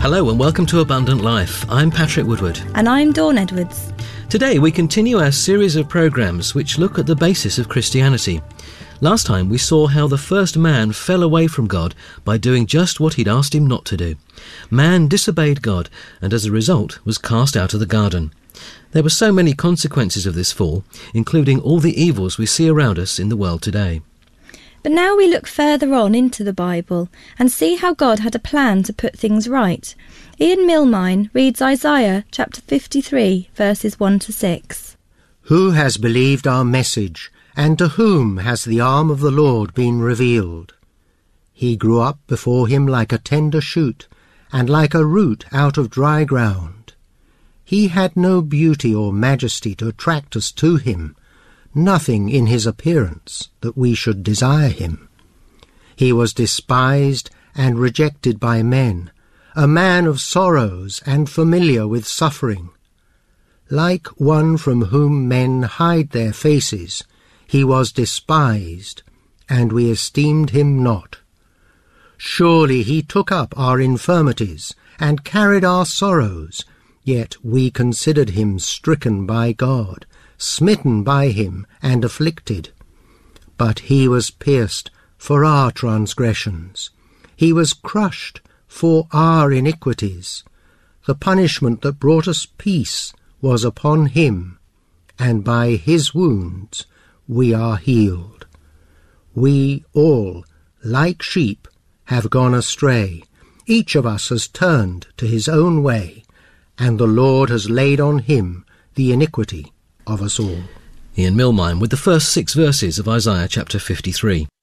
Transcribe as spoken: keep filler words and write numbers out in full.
Hello and welcome to Abundant Life. I'm Patrick Woodward. And I'm Dawn Edwards. Today we continue our series of programmes which look at the basis of Christianity. Last time we saw how the first man fell away from God by doing just what he'd asked him not to do. Man disobeyed God and as a result was cast out of the garden. There were so many consequences of this fall, including all the evils we see around us in the world today. But now we look further on into the Bible and see how God had a plan to put things right. Ian Milmine reads Isaiah chapter fifty-three, verses one to six. Who has believed our message, and to whom has the arm of the Lord been revealed? He grew up before him like a tender shoot, and like a root out of dry ground. He had no beauty or majesty to attract us to him, nothing in his appearance that we should desire him. He was despised and rejected by men, a man of sorrows and familiar with suffering. Like one from whom men hide their faces, he was despised, and we esteemed him not. Surely he took up our infirmities and carried our sorrows, yet we considered him stricken by God, smitten by him and afflicted. But he was pierced for our transgressions. He was crushed for our iniquities. The punishment that brought us peace was upon him, and by his wounds we are healed. We all, like sheep, have gone astray. Each of us has turned to his own way, and the Lord has laid on him the iniquity of us all. Ian Milmine with the first six verses of Isaiah chapter fifty-three.